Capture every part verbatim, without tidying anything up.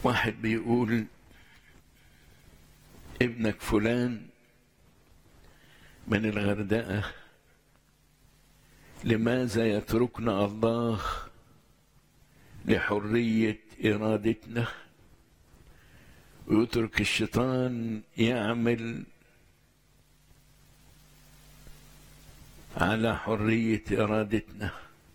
واحد بيقول ابنك فلان من الغردقة لماذا يتركنا الله لحرية إرادتنا ويترك الشيطان يعمل على حرية إرادتنا؟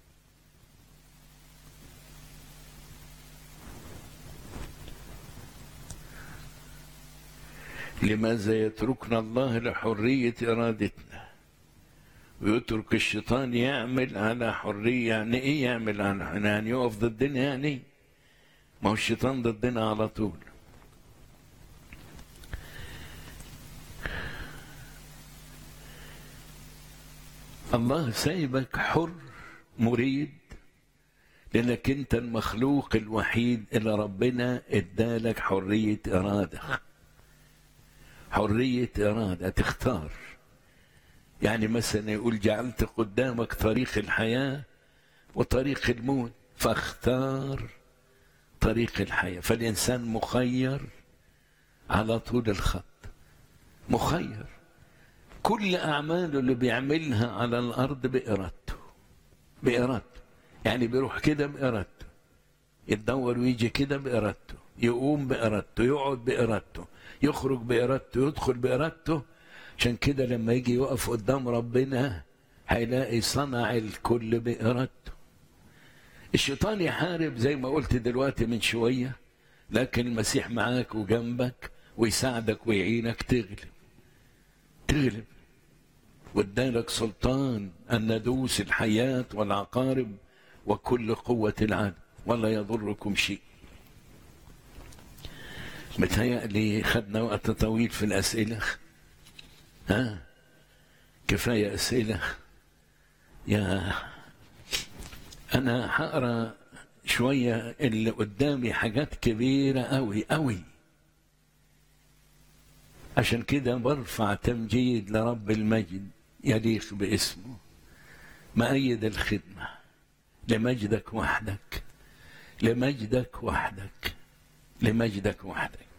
لماذا يتركنا الله لحرية إرادتنا ويترك الشيطان يعمل على حرية؟ يعني إيه يعمل على حرية؟ يعني يقف ضدنا؟ يعني ما هو الشيطان ضدنا على طول. الله سايبك حر مريد لأنك أنت المخلوق الوحيد اللي ربنا ادالك حرية إرادة. حرية إرادة تختار. يعني مثلا يقول جعلت قدامك طريق الحياة وطريق الموت فاختار طريق الحياة. فالإنسان مخير على طول الخط، مخير. كل أعماله اللي بيعملها على الأرض بإرادته، بإرادته. يعني بيروح كده بإرادته، يتدور ويجي كده بإرادته، يقوم بإرادته، يقعد بإرادته، يخرج بإرادته، يدخل بإرادته. عشان كده لما يجي يقف قدام ربنا هيلاقي صنع الكل بإرادته. الشيطان يحارب زي ما قلت دلوقتي من شوية، لكن المسيح معاك وجنبك ويساعدك ويعينك تغلب. تغلب وادالك سلطان أن ندوس الحياة والعقارب وكل قوة العدو ولا يضركم شيء. متهيألي خدنا وقت طويل في الأسئلة. ها كفاية أسئلة. يا أنا هقرأ شوية اللي قدامي حاجات كبيرة أوي أوي، عشان كده برفع تمجيد لرب المجد يليق باسمه. مؤيد الخدمة لمجدك وحدك، لمجدك وحدك، لمجدك وحدك.